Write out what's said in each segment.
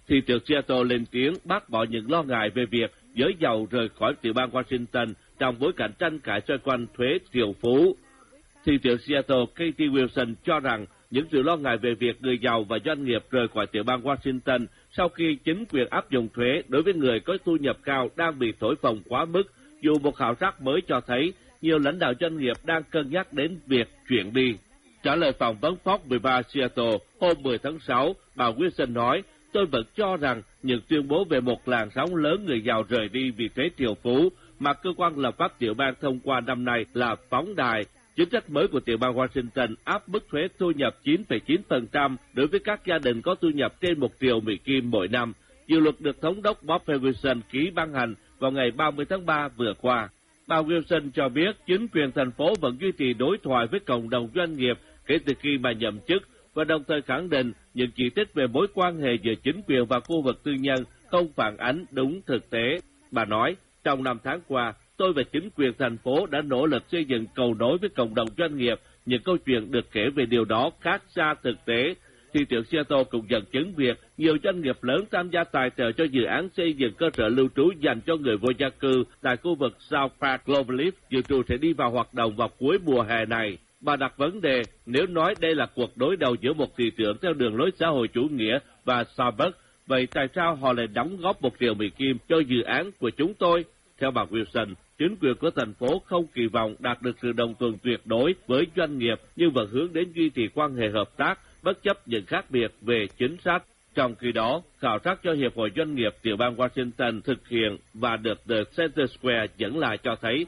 Thị trưởng Seattle lên tiếng bác bỏ những lo ngại về việc giới giàu rời khỏi tiểu bang Washington trong bối cảnh tranh cãi xoay quanh thuế triệu phú. Thị trưởng Seattle Katie Wilson cho rằng những sự lo ngại về việc người giàu và doanh nghiệp rời khỏi tiểu bang Washington sau khi chính quyền áp dụng thuế đối với người có thu nhập cao đang bị thổi phồng quá mức, dù một khảo sát mới cho thấy nhiều lãnh đạo doanh nghiệp đang cân nhắc đến việc chuyển đi. Trả lời phỏng vấn Fox 13 Seattle hôm 10 tháng 6, bà Wilson nói, tôi vẫn cho rằng những tuyên bố về một làn sóng lớn người giàu rời đi vì thuế triệu phú mà cơ quan lập pháp tiểu bang thông qua năm nay là phóng đài. Chính sách mới của tiểu bang Washington áp mức thuế thu nhập 9,9% đối với các gia đình có thu nhập trên 1 triệu Mỹ Kim mỗi năm. Dự luật được Thống đốc Bob Ferguson ký ban hành vào ngày 30 tháng 3 vừa qua. Bà Wilson cho biết chính quyền thành phố vẫn duy trì đối thoại với cộng đồng doanh nghiệp kể từ khi bà nhậm chức và đồng thời khẳng định những chỉ trích về mối quan hệ giữa chính quyền và khu vực tư nhân không phản ánh đúng thực tế. Bà nói, trong 5 tháng qua, tôi và chính quyền thành phố đã nỗ lực xây dựng cầu nối với cộng đồng doanh nghiệp. Những câu chuyện được kể về điều đó khác xa thực tế. Thị trưởng Seattle cũng dẫn chứng việc nhiều doanh nghiệp lớn tham gia tài trợ cho dự án xây dựng cơ sở lưu trú dành cho người vô gia cư tại khu vực South Park Cloverleaf dự trù sẽ đi vào hoạt động vào cuối mùa hè này. Bà đặt vấn đề, nếu nói đây là cuộc đối đầu giữa một thị trưởng theo đường lối xã hội chủ nghĩa và Starbucks, vậy tại sao họ lại đóng góp 1 triệu Mỹ Kim cho dự án của chúng tôi? Theo bà Wilson, chính quyền của thành phố không kỳ vọng đạt được sự đồng thuận tuyệt đối với doanh nghiệp nhưng vẫn hướng đến duy trì quan hệ hợp tác bất chấp những khác biệt về chính sách. Trong khi đó, khảo sát do Hiệp hội Doanh nghiệp tiểu bang Washington thực hiện và được The Center Square dẫn lại cho thấy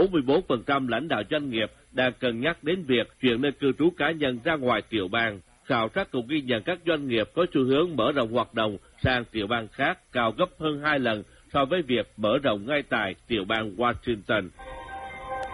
44% lãnh đạo doanh nghiệp đang cân nhắc đến việc chuyển nơi cư trú cá nhân ra ngoài tiểu bang. Khảo sát cũng ghi nhận các doanh nghiệp có xu hướng mở rộng hoạt động sang tiểu bang khác cao gấp hơn 2 lần so với việc mở rộng ngay tại tiểu bang Washington.